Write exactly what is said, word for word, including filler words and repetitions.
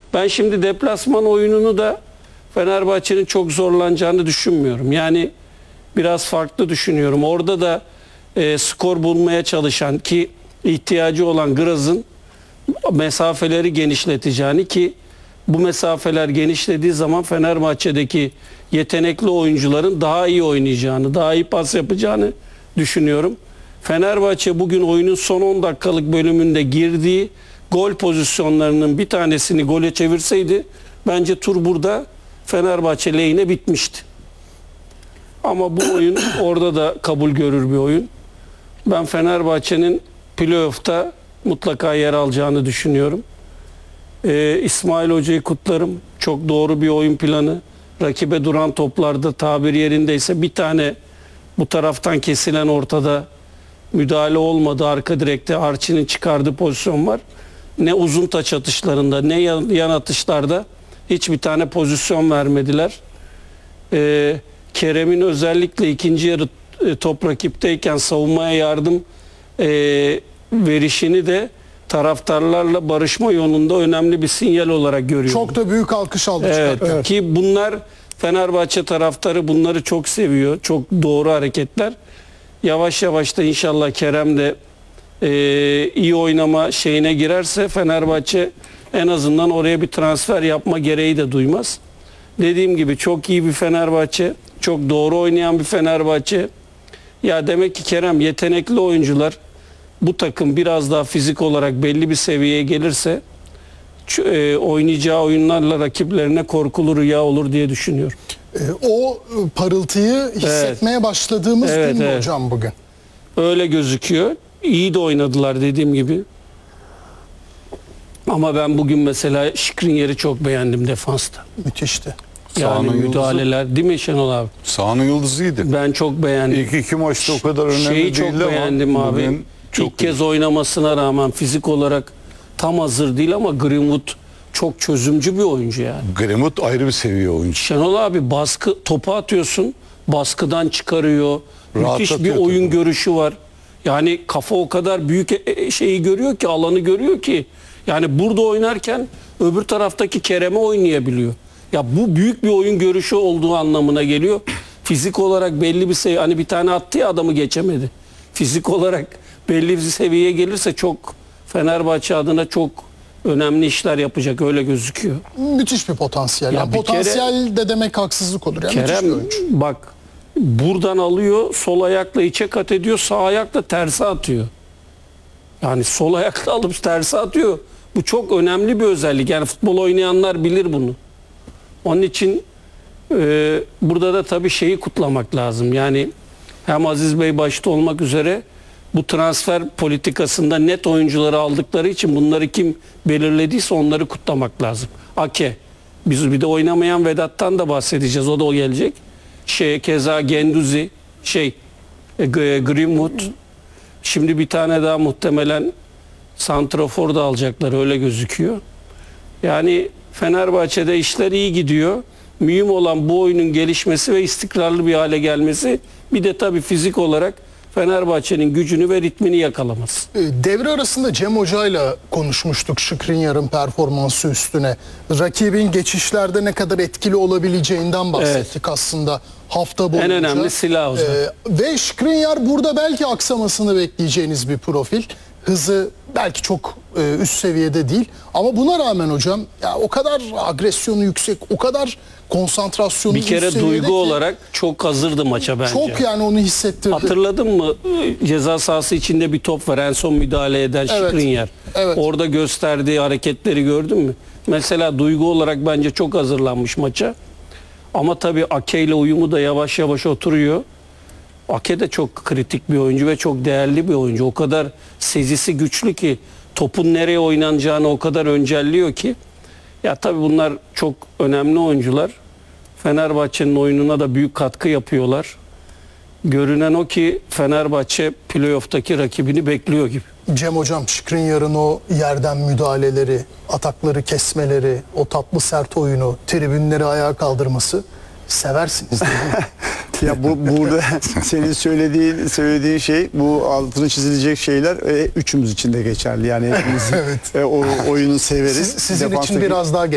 Ben şimdi deplasman oyununu da Fenerbahçe'nin çok zorlanacağını düşünmüyorum. Yani biraz farklı düşünüyorum. Orada da e, skor bulmaya çalışan ki ihtiyacı olan Graz'ın mesafeleri genişleteceğini ki bu mesafeler genişlediği zaman Fenerbahçe'deki yetenekli oyuncuların daha iyi oynayacağını, daha iyi pas yapacağını düşünüyorum. Fenerbahçe bugün oyunun son on dakikalık bölümünde girdiği gol pozisyonlarının bir tanesini gole çevirseydi bence tur burada Fenerbahçe lehine bitmişti. Ama bu oyun orada da kabul görür bir oyun. Ben Fenerbahçe'nin playoff'ta mutlaka yer alacağını düşünüyorum. Ee, İsmail Hoca'yı kutlarım. Çok doğru bir oyun planı. Rakibe duran toplarda tabir yerindeyse bir tane bu taraftan kesilen ortada müdahale olmadı. Arka direkte Arçi'nin çıkardığı pozisyon var. Ne uzun taç atışlarında ne yan, yan atışlarda hiçbir tane pozisyon vermediler. Ee, Kerem'in özellikle ikinci yarı e, top rakipteyken savunmaya yardım e, verişini de taraftarlarla barışma yolunda önemli bir sinyal olarak görüyorum. Çok da büyük alkış aldı. Evet, evet. Ki bunlar Fenerbahçe taraftarı bunları çok seviyor. Çok doğru hareketler. Yavaş yavaş da inşallah Kerem de e, iyi oynama şeyine girerse Fenerbahçe en azından oraya bir transfer yapma gereği de duymaz. Dediğim gibi çok iyi bir Fenerbahçe. Çok doğru oynayan bir Fenerbahçe. Ya demek ki Kerem yetenekli oyuncular bu takım biraz daha fizik olarak belli bir seviyeye gelirse e, oynayacağı oyunlarla rakiplerine korkulu rüya olur diye düşünüyorum. E, o parıltıyı hissetmeye evet. başladığımız evet, gün mü evet. hocam bugün? Öyle gözüküyor. İyi de oynadılar dediğim gibi. Ama ben bugün mesela Skriniar'ı çok beğendim defansta. Müthişti. Yani Sahanın müdahaleler yıldızı. değil mi Şenol abi? Sahanın yıldızıydı. Ben çok beğendim. İlk iki maçta o kadar önemli Şeyi değildi çok ama beğendim abi. bugün çok İlk kez oynamasına rağmen fizik olarak tam hazır değil ama Greenwood çok çözümcü bir oyuncu yani. Greenwood ayrı bir seviye oyuncu. Şenol abi baskı topu atıyorsun, baskıdan çıkarıyor. Müthiş bir oyun tabii. görüşü var. Yani kafa o kadar büyük şeyi görüyor ki, alanı görüyor ki. Yani burada oynarken öbür taraftaki Kerem'e oynayabiliyor. Ya bu büyük bir oyun görüşü olduğu anlamına geliyor. Fizik olarak belli bir seviye, hani bir tane attı ya adamı geçemedi. Fizik olarak belli bir seviyeye gelirse çok Fenerbahçe adına çok önemli işler yapacak, öyle gözüküyor. Müthiş bir potansiyel. Ya yani bir potansiyel kere, de demek haksızlık olur. Yani Kerem bak buradan alıyor, sol ayakla içe kat ediyor, sağ ayakla terse atıyor. Yani sol ayakla alıp terse atıyor. Bu çok önemli bir özellik. Yani futbol oynayanlar bilir bunu. Onun için e, burada da tabii şeyi kutlamak lazım. Yani hem Aziz Bey başta olmak üzere bu transfer politikasında net oyuncuları aldıkları için bunları kim belirlediyse onları kutlamak lazım. Ake. Biz bir de oynamayan Vedat'tan da bahsedeceğiz. O da o gelecek. Şey, keza Genduzi, şey e, Greenwood. Şimdi bir tane daha muhtemelen santrafor da alacaklar, öyle gözüküyor. Yani Fenerbahçe'de işler iyi gidiyor. Mühim olan bu oyunun gelişmesi ve istikrarlı bir hale gelmesi. Bir de tabii fizik olarak Fenerbahçe'nin gücünü ve ritmini yakalaması. Devre arasında Cem Hoca'yla konuşmuştuk Skriniar'ın performansı üstüne. Rakibin geçişlerde ne kadar etkili olabileceğinden bahsettik evet. aslında hafta boyunca. En önemli silah o zaman. Ee, ve Skriniar burada belki aksamasını bekleyeceğiniz bir profil. Hızı belki çok e, üst seviyede değil. Ama buna rağmen hocam ya o kadar agresyonu yüksek, o kadar konsantrasyonu bir kere duygu ki, olarak çok hazırdı maça bence. Çok yani onu hissettirdi. Hatırladın mı? Ceza sahası içinde bir top var. En son müdahale eden evet. Skriniar. Evet. Orada gösterdiği hareketleri gördün mü? Mesela duygu olarak bence çok hazırlanmış maça. Ama tabii Ake ile uyumu da yavaş yavaş oturuyor. Ake de çok kritik bir oyuncu ve çok değerli bir oyuncu. O kadar sezisi güçlü ki topun nereye oynanacağını o kadar öncelliyor ki. Ya tabii bunlar çok önemli oyuncular. Fenerbahçe'nin oyununa da büyük katkı yapıyorlar. Görünen o ki Fenerbahçe playoff'taki rakibini bekliyor gibi. Cem hocam Skriniar'ın o yerden müdahaleleri, atakları kesmeleri, o tatlı sert oyunu, tribünleri ayağa kaldırması seversiniz değil mi? Ya bu burada senin söylediğin söylediğin şey, bu altını çizilecek şeyler e, üçümüz için de geçerli. Yani hepimiz evet. e, o oyunu severiz. Siz, sizin için biraz daha